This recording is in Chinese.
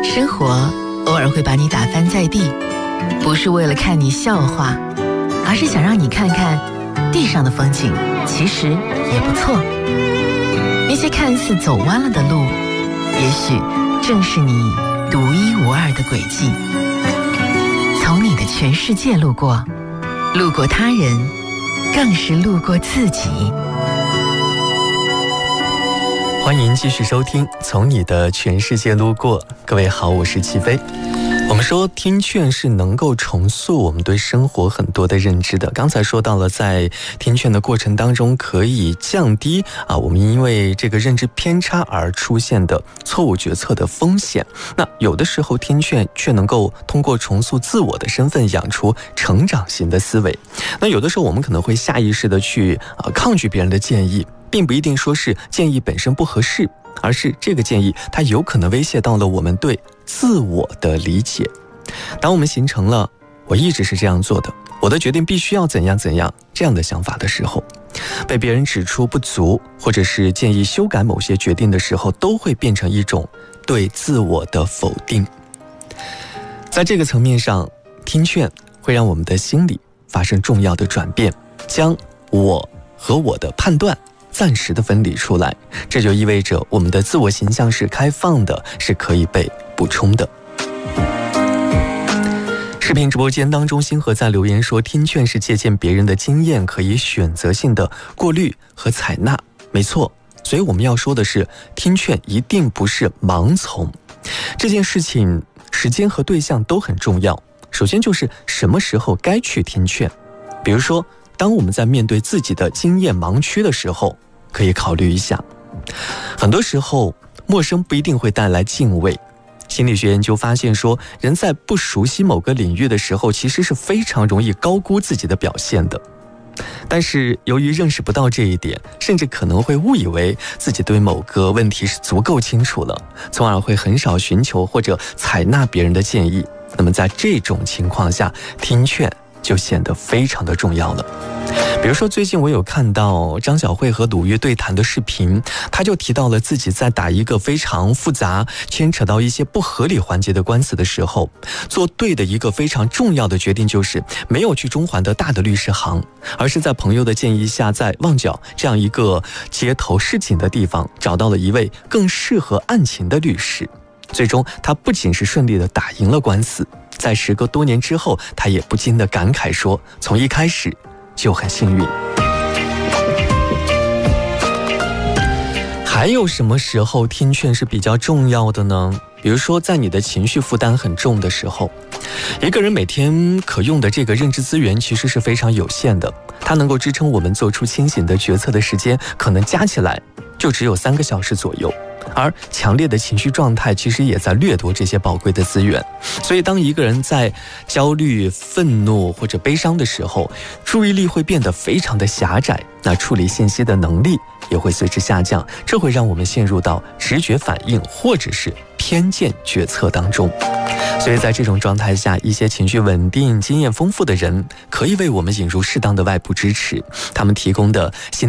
生活偶尔会把你打翻在地，不是为了看你笑话，而是想让你看看地上的风景其实也不错。那些看似走弯了的路，也许正是你独一无二的轨迹。从你的全世界路过，路过他人，更是路过自己。 欢迎继续收听《从你的全世界路过》。各位好，我是齐飞。我们说听劝是能够重塑我们对生活很多的认知的。刚才说到了在听劝的过程当中可以降低我们因为这个认知偏差而出现的错误决策的风险。那有的时候听劝却能够通过重塑自我的身份养出成长型的思维。那有的时候我们可能会下意识的去抗拒别人的建议，并不一定说是建议本身不合适，而是这个建议它有可能威胁到了我们对自我的理解。当我们形成了我一直是这样做的，我的决定必须要怎样怎样这样的想法的时候，被别人指出不足，或者是建议修改某些决定的时候，都会变成一种对自我的否定。在这个层面上，听劝会让我们的心理发生重要的转变，将我和我的判断暂时的分离出来，这就意味着我们的自我形象是开放的，是可以被补充的。视频直播间当中，星河在留言说，听劝是借鉴别人的经验，可以选择性的过滤和采纳。没错，所以我们要说的是，听劝一定不是盲从。这件事情时间和对象都很重要。首先就是什么时候该去听劝，比如说当我们在面对自己的经验盲区的时候，可以考虑一下。很多时候陌生不一定会带来敬畏。心理学研究发现说，人在不熟悉某个领域的时候，其实是非常容易高估自己的表现的。但是由于认识不到这一点，甚至可能会误以为自己对某个问题是足够清楚了，从而会很少寻求或者采纳别人的建议。那么在这种情况下，听劝就显得非常的重要了。比如说最近我有看到张小慧和鲁豫对谈的视频，他就提到了自己在打一个非常复杂牵扯到一些不合理环节的官司的时候，做对的一个非常重要的决定，就是没有去中环的大的律师行，而是在朋友的建议下，在旺角这样一个街头市井的地方找到了一位更适合案情的律师。最终他不仅是顺利的打赢了官司，在时隔多年之后，他也不禁的感慨说，从一开始就很幸运。还有什么时候听劝是比较重要的呢？比如说在你的情绪负担很重的时候，一个人每天可用的这个认知资源其实是非常有限的，它能够支撑我们做出清醒的决策的时间可能加起来就只有3个小时左右，而强烈的情绪状态其实也在掠夺这些宝贵的资源。所以当一个人在焦虑、愤怒或者悲伤的时候，注意力会变得非常的狭窄，那处理信息的能力也会随之下降，这会让我们陷入到直觉反应或者是偏见决策当中。所以在这种状态下，一些情绪稳定、经验丰富的人可以为我们引入适当的外部支持，他们提供的